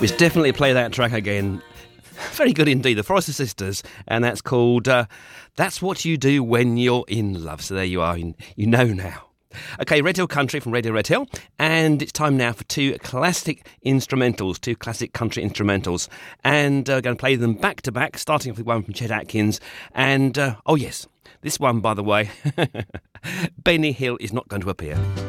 We should definitely play that track again. Very good indeed, the Forrester Sisters, and that's called That's What You Do When You're In Love. So there you are, you know now. Okay, Red Hill Country from Radio Red Hill, and it's time now for two classic country instrumentals, and we're going to play them back to back, starting off with one from Chet Atkins, and oh yes, this one, by the way, Benny Hill is not going to appear.